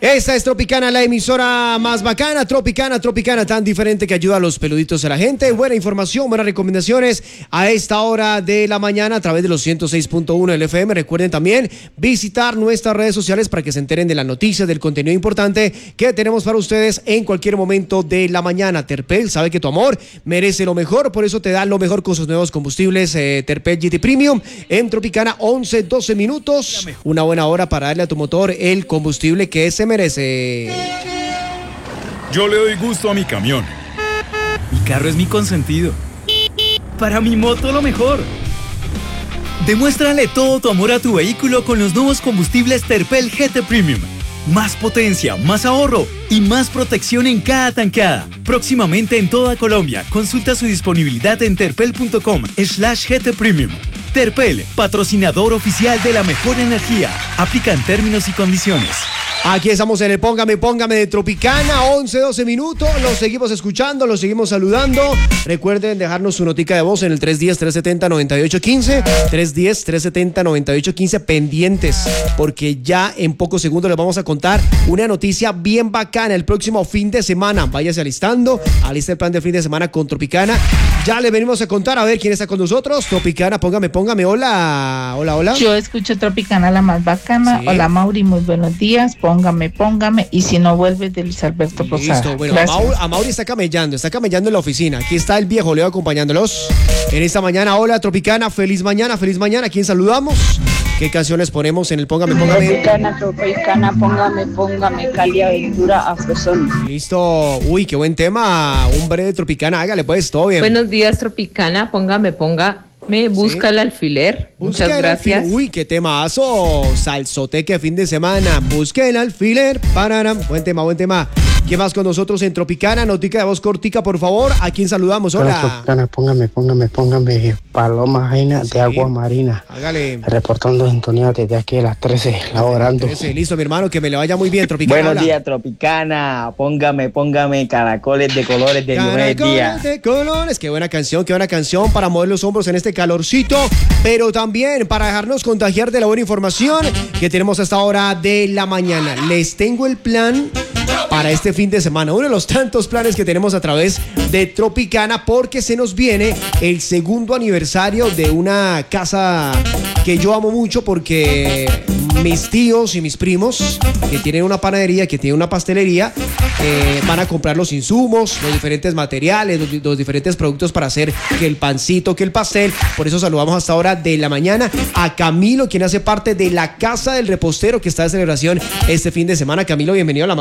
Esta es Tropicana, la emisora más bacana, Tropicana, tan diferente que ayuda a los peluditos a la gente. Buena información, buenas recomendaciones a esta hora de la mañana a través de los 106.1 del FM. Recuerden también visitar nuestras redes sociales para que se enteren de las noticias, del contenido importante que tenemos para ustedes en cualquier momento de la mañana. Terpel sabe que tu amor merece lo mejor, por eso te da lo mejor con sus nuevos combustibles Terpel GT Premium en Tropicana, 11-12 minutos. Una buena hora para darle a tu motor el combustible que se merece. Yo le doy gusto a mi camión. Mi carro es mi consentido. Para mi moto lo mejor. Demuéstrale todo tu amor a tu vehículo con los nuevos combustibles Terpel GT Premium. Más potencia, más ahorro y más protección en cada tanqueada. Próximamente en toda Colombia. Consulta su disponibilidad en terpel.com/GT Premium. Terpel, patrocinador oficial de la mejor energía. Aplican términos y condiciones. Aquí estamos en el Póngame de Tropicana, 11-12 minutos, los seguimos escuchando, los seguimos saludando. Recuerden dejarnos su notica de voz en el 310-370-9815, 310-370-9815, pendientes, porque ya en pocos segundos les vamos a contar una noticia bien bacana el próximo fin de semana. Váyase alista el plan de fin de semana con Tropicana. Ya le venimos a contar, a ver quién está con nosotros. Tropicana, póngame, hola. Yo escucho Tropicana, la más bacana. Sí. Hola Mauri, muy buenos días. Póngame, y si no vuelves de Luis Alberto Posada. Listo, bueno, a Mauri está camellando en la oficina. Aquí está el viejo Leo acompañándolos en esta mañana. Hola Tropicana, feliz mañana. ¿A quién saludamos? ¿Qué canciones ponemos en el Póngame? Tropicana, póngame, Cali Aventura, Afrosón. Listo, uy, qué buen tema. Un breve Tropicana, hágale pues, todo bien. Buenos días Tropicana, póngame, busca el alfiler. Muchas gracias. Uy, qué temazo. Salsoteque fin de semana. Busque el alfiler. Pararam. Buen tema. ¿Qué más con nosotros en Tropicana? Notica de voz cortica, por favor. ¿A quién saludamos? Hola. Tropicana, póngame. Paloma Jaina de Agua Marina. Hágale. Reportando sintonía desde aquí a las 13, laborando. Listo, mi hermano, que me le vaya muy bien, Tropicana. Buenos días, Tropicana. Póngame caracoles de colores de Diomedes Díaz. De colores. Qué buena canción para mover los hombros en este calorcito, pero también para dejarnos contagiar de la buena información que tenemos a esta hora de la mañana. Les tengo el plan para este fin de semana, uno de los tantos planes que tenemos a través de Tropicana, porque se nos viene el segundo aniversario de una casa que yo amo mucho, porque mis tíos y mis primos, que tienen una panadería, que tienen una pastelería, van a comprar los insumos, los diferentes materiales, los diferentes productos para hacer que el pancito, que el pastel. Por eso saludamos hasta ahora de la mañana a Camilo, quien hace parte de la Casa del Repostero, que está de celebración este fin de semana. Camilo, bienvenido a la